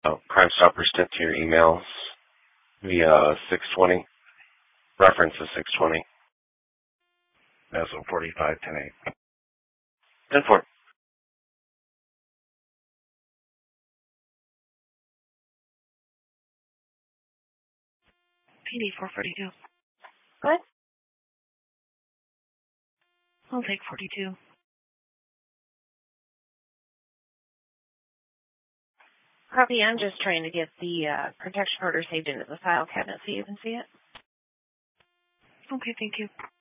Crime Stoppers sent to your emails via 620. Reference is 620. That's 45 10-8. 10-4. PD 442. What? I'll take 42. Copy, I'm just trying to get the protection order saved into the file cabinet so you can see it. Okay, thank you.